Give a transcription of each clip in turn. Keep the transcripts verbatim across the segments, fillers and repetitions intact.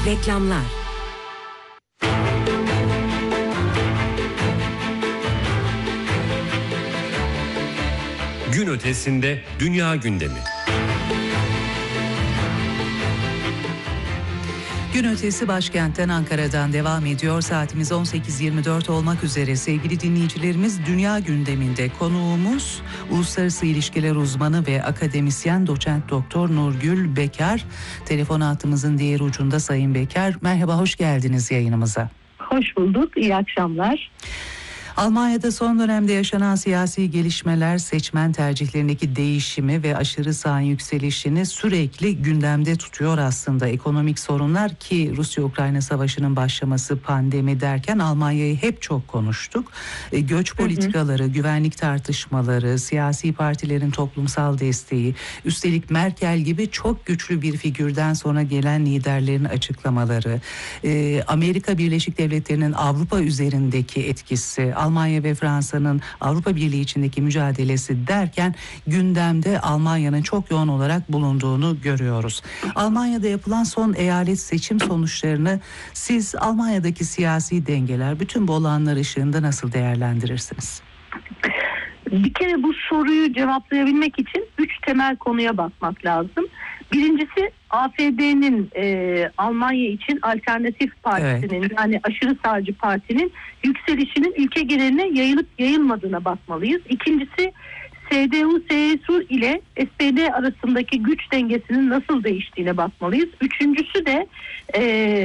Reklamlar. Gün ötesinde dünya gündemi. Gün ötesi başkentten Ankara'dan devam ediyor. Saatimiz on sekiz yirmi dört olmak üzere. Sevgili dinleyicilerimiz, dünya gündeminde konuğumuz uluslararası ilişkiler uzmanı ve akademisyen doçent doktor Nurgül Bekar. Telefon hattımızın diğer ucunda Sayın Bekar. Merhaba, hoş geldiniz yayınımıza. Hoş bulduk, iyi akşamlar. Almanya'da son dönemde yaşanan siyasi gelişmeler, seçmen tercihlerindeki değişimi ve aşırı sağın yükselişini sürekli gündemde tutuyor aslında. Ekonomik sorunlar ki Rusya-Ukrayna savaşının başlaması, pandemi derken Almanya'yı hep çok konuştuk. E, göç politikaları, hı hı. güvenlik tartışmaları, siyasi partilerin toplumsal desteği, üstelik Merkel gibi çok güçlü bir figürden sonra gelen liderlerin açıklamaları, e, Amerika Birleşik Devletleri'nin Avrupa üzerindeki etkisi, Almanya ve Fransa'nın Avrupa Birliği içindeki mücadelesi derken gündemde Almanya'nın çok yoğun olarak bulunduğunu görüyoruz. Almanya'da yapılan son eyalet seçim sonuçlarını siz Almanya'daki siyasi dengeler, bütün bu olanlar ışığında nasıl değerlendirirsiniz? Bir kere bu soruyu cevaplayabilmek için üç temel konuya bakmak lazım. Birincisi A F D'nin e, Almanya için alternatif partisinin, evet. yani aşırı sağcı partinin yükselişinin ülke geneline yayılıp yayılmadığına bakmalıyız. İkincisi C D U C S U ile S P D arasındaki güç dengesinin nasıl değiştiğine bakmalıyız. Üçüncüsü de e,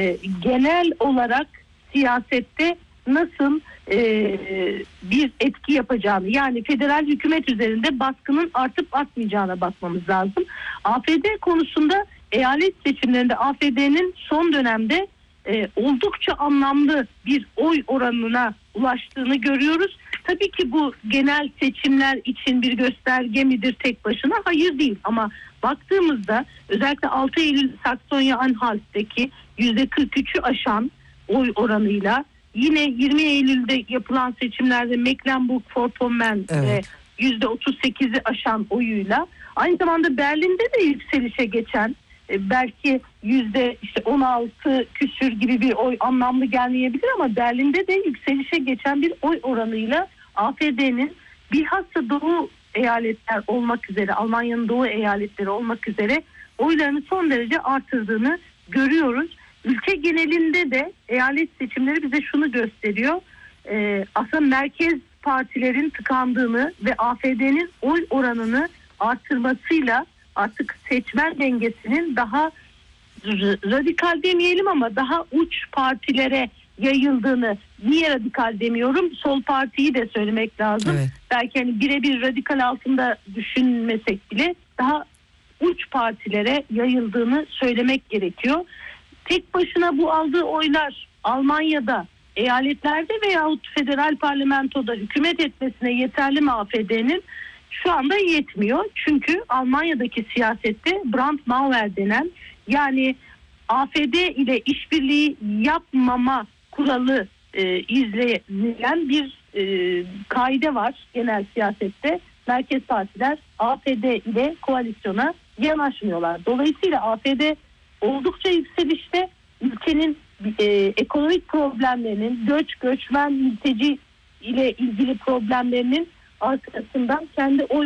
genel olarak siyasette nasıl e, bir etki yapacağını, yani federal hükümet üzerinde baskının artıp artmayacağına bakmamız lazım. A F D konusunda eyalet seçimlerinde A F D'nin son dönemde e, oldukça anlamlı bir oy oranına ulaştığını görüyoruz. Tabii ki bu genel seçimler için bir gösterge midir tek başına? Hayır, değil. Ama baktığımızda özellikle altı Eylül Saksonya-Anhalt'taki yüzde kırk üçü aşan oy oranıyla, yine yirmi Eylül'de yapılan seçimlerde Mecklenburg-Vorpommern evet. yüzde otuz sekizi aşan oyuyla, aynı zamanda Berlin'de de yükselişe geçen, belki yüzde işte on altı küsür gibi bir oy anlamlı gelmeyebilir ama Berlin'de de yükselişe geçen bir oy oranıyla A F D'nin bilhassa Doğu eyaletler olmak üzere, Almanya'nın Doğu eyaletleri olmak üzere oylarını son derece artırdığını görüyoruz. Ülke genelinde de eyalet seçimleri bize şunu gösteriyor. Ee, aslında merkez partilerin tıkandığını ve A F D'nin oy oranını artırmasıyla artık seçmen dengesinin daha radikal demeyelim ama daha uç partilere yayıldığını, niye radikal demiyorum? Sol partiyi de söylemek lazım. Evet. Belki hani birebir radikal altında düşünmesek bile daha uç partilere yayıldığını söylemek gerekiyor. Tek başına bu aldığı oylar Almanya'da, eyaletlerde veyahut federal parlamentoda hükümet etmesine yeterli mi A F D'nin? Şu anda yetmiyor. Çünkü Almanya'daki siyasette Brandmauer denen, yani A F D ile işbirliği yapmama kuralı e, izleyen bir e, kaide var genel siyasette. Merkez partiler A F D ile koalisyona yanaşmıyorlar. Dolayısıyla A F D oldukça yükselişte, ülkenin e, ekonomik problemlerinin, göç, göçmen, mülteci ile ilgili problemlerinin arkasından kendi oy